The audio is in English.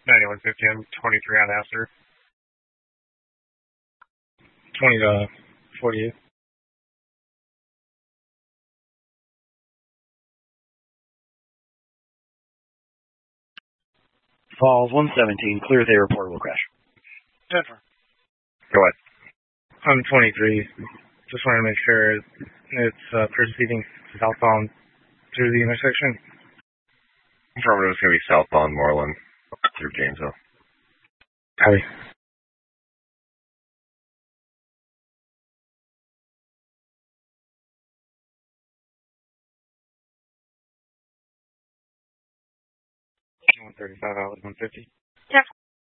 9150, I'm 23 on Astor. 20 to 48. Falls 117, clear with a reportable crash. Jennifer. Go ahead. I'm 23. Just wanted to make sure it's proceeding southbound through the intersection. Affirmative is going to be southbound Moreland through Janesville. Copy. $135, $150.